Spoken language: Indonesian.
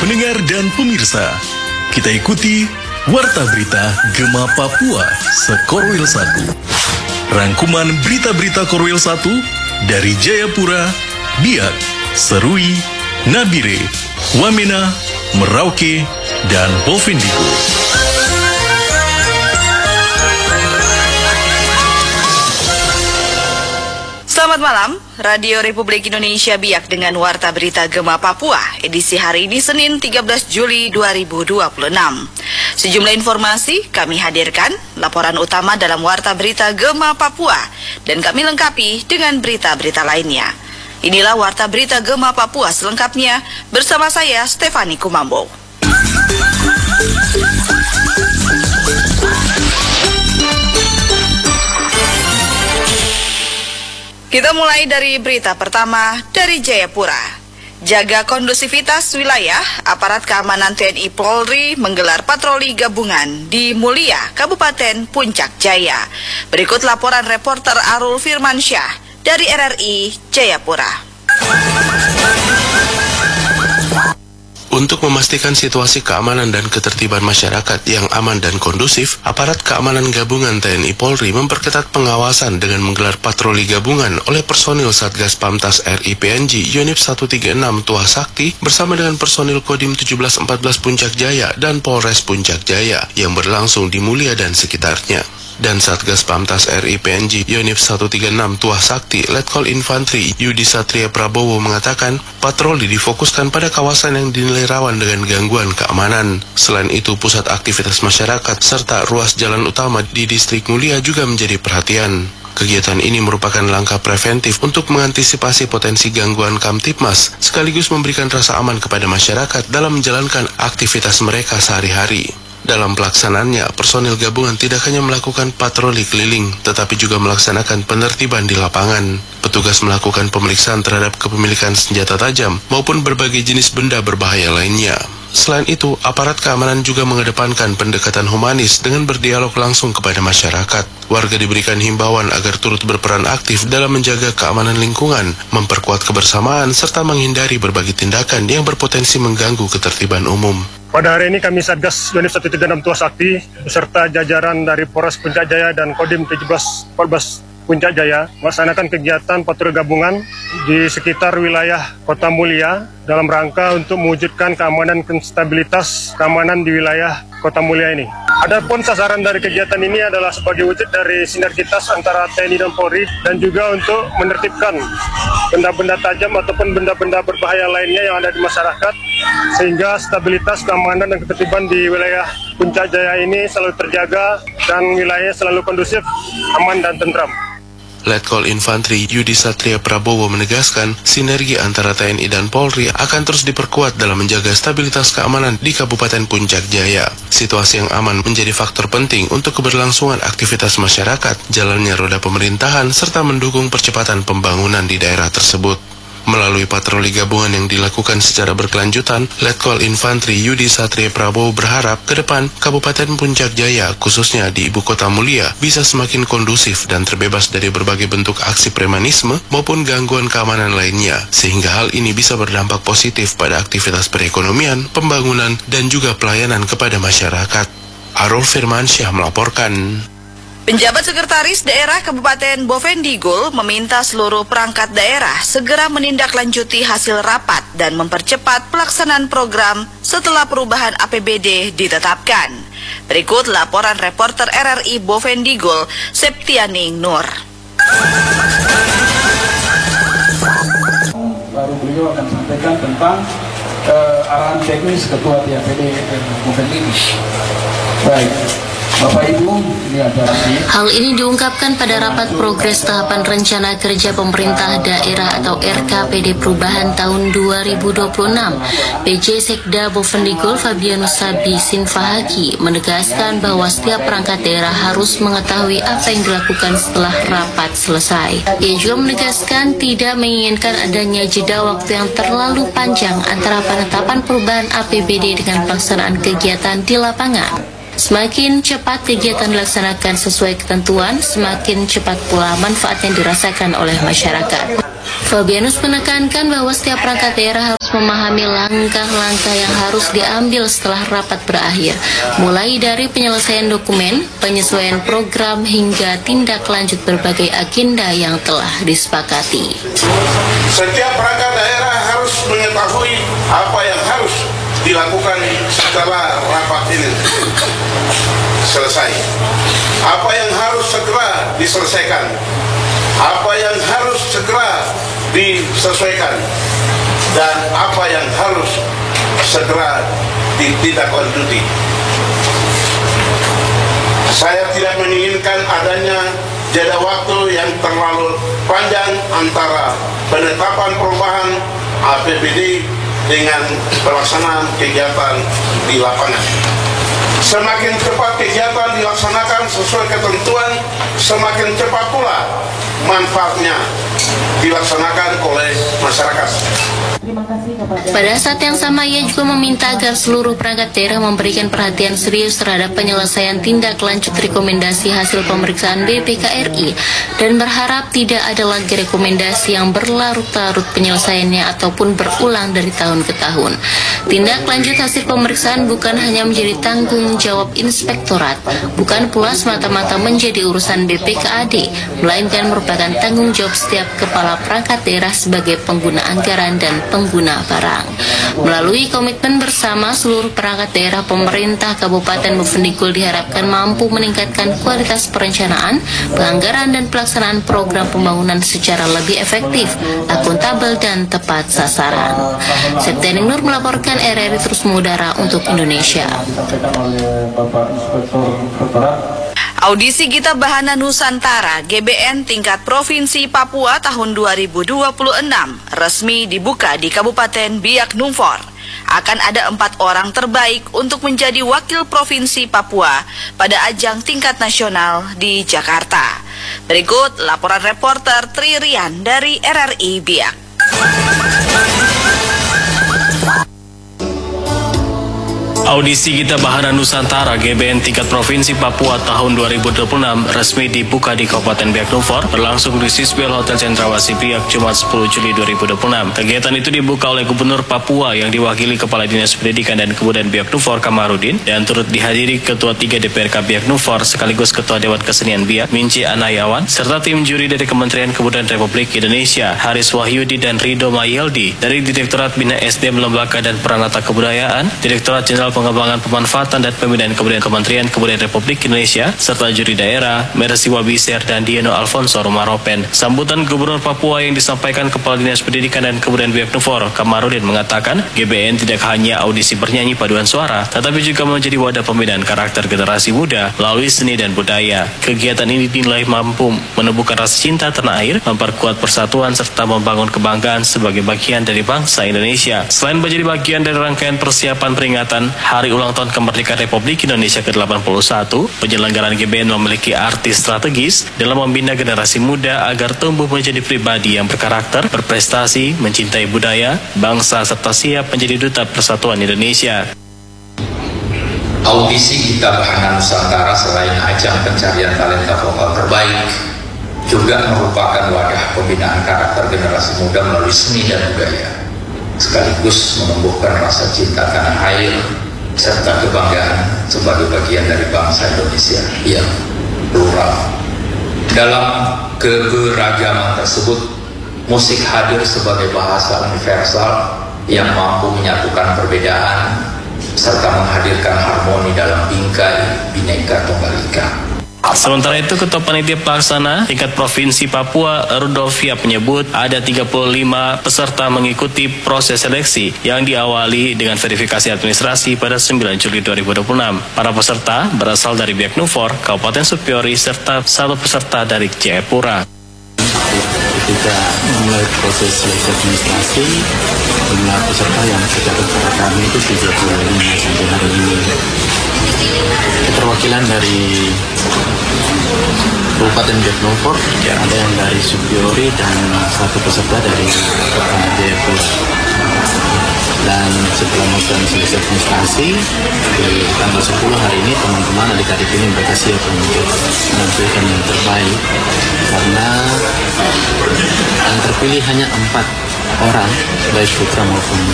Pendengar dan pemirsa, kita ikuti Warta Berita Gema Papua Sekorwil 1. Rangkuman berita-berita Korwil 1 dari Jayapura, Biak, Serui, Nabire, Wamena, Merauke, dan Bovendigul. Selamat malam, Radio Republik Indonesia Biak dengan Warta Berita Gema Papua, edisi hari ini Senin 13 Juli 2026. Sejumlah informasi kami hadirkan, laporan utama dalam Warta Berita Gema Papua, dan kami lengkapi dengan berita-berita lainnya. Inilah Warta Berita Gema Papua selengkapnya, bersama saya Stefani Kumambo. Kita mulai dari berita pertama dari Jayapura. Jaga kondusivitas wilayah, aparat keamanan TNI Polri menggelar patroli gabungan di Mulia, Kabupaten Puncak Jaya. Berikut laporan reporter Arul Firmansyah dari RRI Jayapura. Untuk memastikan situasi keamanan dan ketertiban masyarakat yang aman dan kondusif, aparat keamanan gabungan TNI Polri memperketat pengawasan dengan menggelar patroli gabungan oleh personil Satgas Pamtas RI PNG Unit 136 Tuah Sakti bersama dengan personil Kodim 1714 Puncak Jaya dan Polres Puncak Jaya yang berlangsung di Mulia dan sekitarnya. Dan Satgas Pamtas RI PNG Unit 136 Tuah Sakti Letkol Infantri Yudi Satria Prabowo mengatakan patroli difokuskan pada kawasan yang dinilai rawan dengan gangguan keamanan. Selain itu, pusat aktivitas masyarakat serta ruas jalan utama di distrik Mulia juga menjadi perhatian. Kegiatan ini merupakan langkah preventif untuk mengantisipasi potensi gangguan Kamtipmas, sekaligus memberikan rasa aman kepada masyarakat dalam menjalankan aktivitas mereka sehari-hari. Dalam pelaksanaannya, personil gabungan tidak hanya melakukan patroli keliling, tetapi juga melaksanakan penertiban di lapangan. Petugas melakukan pemeriksaan terhadap kepemilikan senjata tajam maupun berbagai jenis benda berbahaya lainnya. Selain itu, aparat keamanan juga mengedepankan pendekatan humanis dengan berdialog langsung kepada masyarakat. Warga diberikan himbauan agar turut berperan aktif dalam menjaga keamanan lingkungan, memperkuat kebersamaan, serta menghindari berbagai tindakan yang berpotensi mengganggu ketertiban umum. Pada hari ini kami Satgas Unit 136 Tuah Sakti beserta jajaran dari Polres Puncak Jaya dan Kodim 1714 Puncak Jaya melaksanakan kegiatan patroli gabungan di sekitar wilayah Kota Mulia dalam rangka untuk mewujudkan keamanan dan stabilitas keamanan di wilayah Kota Mulia ini. Adapun sasaran dari kegiatan ini adalah sebagai wujud dari sinergitas antara TNI dan Polri dan juga untuk menertibkan benda-benda tajam ataupun benda-benda berbahaya lainnya yang ada di masyarakat sehingga stabilitas keamanan dan ketertiban di wilayah Puncak Jaya ini selalu terjaga dan wilayah selalu kondusif, aman dan tentram. Letkol Infantri Yudi Satria Prabowo menegaskan sinergi antara TNI dan Polri akan terus diperkuat dalam menjaga stabilitas keamanan di Kabupaten Puncak Jaya. Situasi yang aman menjadi faktor penting untuk keberlangsungan aktivitas masyarakat, jalannya roda pemerintahan, serta mendukung percepatan pembangunan di daerah tersebut. Melalui patroli gabungan yang dilakukan secara berkelanjutan, Letkol Infantri Yudi Satria Prabowo berharap ke depan Kabupaten Puncak Jaya, khususnya di Ibu Kota Mulia, bisa semakin kondusif dan terbebas dari berbagai bentuk aksi premanisme maupun gangguan keamanan lainnya, sehingga hal ini bisa berdampak positif pada aktivitas perekonomian, pembangunan, dan juga pelayanan kepada masyarakat. Arul Firmansyah melaporkan. Penjabat Sekretaris Daerah Kabupaten Bovendigul meminta seluruh perangkat daerah segera menindaklanjuti hasil rapat dan mempercepat pelaksanaan program setelah perubahan APBD ditetapkan. Berikut laporan reporter RRI Bovendigul, Septianing Nur. Baru beliau akan sampaikan tentang arahan teknis Ketua TAPD Bovendigul. Baik. Bapak Ibu, ini ada. Hal ini diungkapkan pada rapat progres tahapan rencana kerja pemerintah daerah atau RKPD Perubahan tahun 2026. PJ Sekda Bovendigul Fabianus Sabi Sinfahaki menegaskan bahwa setiap perangkat daerah harus mengetahui apa yang dilakukan setelah rapat selesai. Ia juga menegaskan tidak menginginkan adanya jeda waktu yang terlalu panjang antara penetapan perubahan APBD dengan pelaksanaan kegiatan di lapangan. Semakin cepat kegiatan dilaksanakan sesuai ketentuan, semakin cepat pula manfaat yang dirasakan oleh masyarakat. Fabianus menekankan bahwa setiap perangkat daerah harus memahami langkah-langkah yang harus diambil setelah rapat berakhir, mulai dari penyelesaian dokumen, penyesuaian program, hingga tindak lanjut berbagai agenda yang telah disepakati. Setiap perangkat daerah harus mengetahui apa yang harus dilakukan setelah rapat ini selesai. Apa yang harus segera diselesaikan, apa yang harus segera disesuaikan, dan apa yang harus segera ditindaklanjuti. Saya tidak menginginkan adanya jeda waktu yang terlalu panjang antara penetapan perubahan APBD dengan pelaksanaan kegiatan di lapangan. Semakin cepat kegiatan dilaksanakan sesuai ketentuan, semakin cepat pula manfaatnya dilaksanakan oleh masyarakat. Pada saat yang sama, ia juga meminta agar seluruh perangkat daerah memberikan perhatian serius terhadap penyelesaian tindak lanjut rekomendasi hasil pemeriksaan BPK RI dan berharap tidak ada lagi rekomendasi yang berlarut-larut penyelesaiannya ataupun berulang dari tahun ke tahun. Tindak lanjut hasil pemeriksaan bukan hanya menjadi tanggung jawab inspektorat, bukan pula semata-mata menjadi urusan BPKAD, melainkan merupakan tanggung jawab setiap kepala perangkat daerah sebagai pengguna anggaran dan pengguna barang. Melalui komitmen bersama, seluruh perangkat daerah pemerintah Kabupaten Bovendigul diharapkan mampu meningkatkan kualitas perencanaan, penganggaran, dan pelaksanaan program pembangunan secara lebih efektif, akuntabel, dan tepat sasaran. Septianing Nur melaporkan RRI Terus Mengudara untuk Indonesia. Audisi Gita Bahana Nusantara GBN tingkat Provinsi Papua tahun 2026 resmi dibuka di Kabupaten Biak Numfor. Akan ada 4 orang terbaik untuk menjadi wakil Provinsi Papua pada ajang tingkat nasional di Jakarta. Berikut laporan reporter Tri Rian dari RRI Biak. Audisi Gita Bahana Nusantara GBN tingkat Provinsi Papua tahun 2026 resmi dibuka di Kabupaten Biak Numfor, berlangsung di Sisbel Hotel Cendrawasih Biak Jumat 10 Juli 2026. Kegiatan itu dibuka oleh Gubernur Papua yang diwakili Kepala Dinas Pendidikan dan Kebudayaan Biak Numfor Kamarudin dan turut dihadiri Ketua 3 DPRK Biak Numfor sekaligus Ketua Dewan Kesenian Biak Minci Anayawan serta tim juri dari Kementerian Kebudayaan Republik Indonesia Haris Wahyudi dan Rido Mayeldi dari Direktorat Bina SDM Lembaga dan Peranata Kebudayaan, Direktorat Jenderal Pengembangan Pemanfaatan dan Pembinaan Kebudayaan Kementerian Kebudayaan Republik Indonesia serta juri daerah Mercy Wabiser dan Dieno Alfonso Romaropen. Sambutan Gubernur Papua yang disampaikan Kepala Dinas Pendidikan dan Kebudayaan Biak Numfor Kamarudin mengatakan GBN tidak hanya audisi bernyanyi paduan suara, tetapi juga menjadi wadah pembinaan karakter generasi muda melalui seni dan budaya. Kegiatan ini dinilai mampu menumbuhkan rasa cinta tanah air, memperkuat persatuan serta membangun kebanggaan sebagai bagian dari bangsa Indonesia. Selain menjadi bagian dari rangkaian persiapan peringatan Hari Ulang Tahun Kemerdekaan Republik Indonesia ke-81, penyelenggaraan GBN memiliki arti strategis dalam membina generasi muda agar tumbuh menjadi pribadi yang berkarakter, berprestasi, mencintai budaya, bangsa, serta siap menjadi duta persatuan Indonesia. Audisi Gita Bahana Nusantara selain ajang pencarian talenta vokal terbaik, juga merupakan wadah pembinaan karakter generasi muda melalui seni dan budaya, sekaligus menumbuhkan rasa cinta tanah air serta kebanggaan sebagai bagian dari bangsa Indonesia yang plural. Dalam keberagaman tersebut, musik hadir sebagai bahasa universal yang mampu menyatukan perbedaan serta menghadirkan harmoni dalam bingkai Bhinneka Tunggal Ika. Sementara itu, Ketua Panitia Pelaksana tingkat Provinsi Papua Rudolfia menyebut ada 35 peserta mengikuti proses seleksi yang diawali dengan verifikasi administrasi pada 9 Juli 2026. Para peserta berasal dari Biak Numfor, Kabupaten Supiori, serta 1 peserta dari Jayapura. Ketika memulai proses seleksi administrasi, jumlah peserta yang tercatat pada kami itu 35 sampai hari ini. Keterwakilan dari Kabupaten Biak Numfor, ada yang dari Supiori dan 1 peserta dari Kota Jayapura. Dan Dan setelah melakukan seleksi administrasi di tanggal 10 hari ini, teman-teman adik-adik ini mereka siap untuk menampilkan yang terbaik, karena yang terpilih hanya 4 orang, baik putra maupun